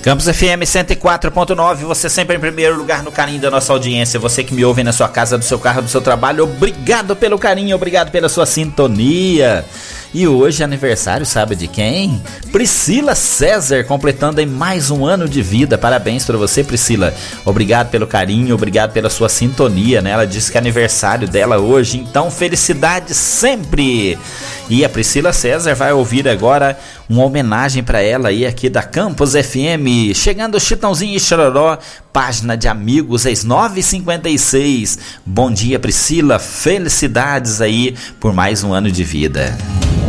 Campus FM 104.9, você sempre em primeiro lugar no carinho da nossa audiência. Você que me ouve na sua casa, do seu carro, do seu trabalho, obrigado pelo carinho, obrigado pela sua sintonia. E hoje é aniversário, sabe de quem? Priscila César, completando em mais um ano de vida. Parabéns pra você, Priscila. Obrigado pelo carinho, obrigado pela sua sintonia, né? Ela disse que é aniversário dela hoje, então felicidade sempre. E a Priscila César vai ouvir agora uma homenagem pra ela aí aqui da Campus FM. Chegando Chitãozinho e Chororó, página de amigos às 9h56. Bom dia, Priscila. Felicidades aí por mais um ano de vida.